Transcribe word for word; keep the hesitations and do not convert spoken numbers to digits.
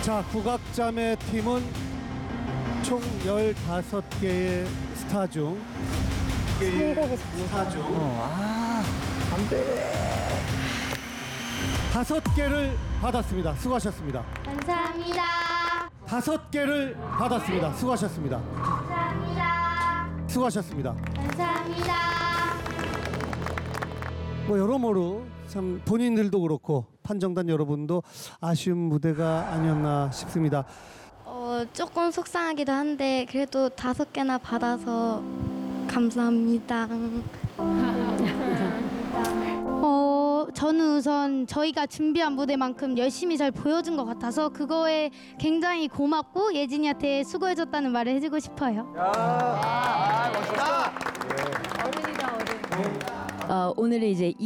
자, 국악자매 팀은 총 열다섯 개의 스타 중 스타 중 아, 안 돼. 다섯 개를 받았습니다. 수고하셨습니다. 감사합니다. 다섯 개를 받았습니다. 수고하셨습니다. 감사합니다. 수고하셨습니다. 감사합니다. 뭐 여러모로 참 본인들도 그렇고 판정단 여러분도 아쉬운 무대가 아니었나 싶습니다. 어, 조금 속상하기도 한데 그래도 다섯 개나 받아서 감사합니다. 어, 저는 우선 저희가 준비한 무대만큼 열심히 잘 보여준 것 같아서 그거에 굉장히 고맙고 예진이한테 수고해줬다는 말을 해주고 싶어요. 어, 오늘은 이제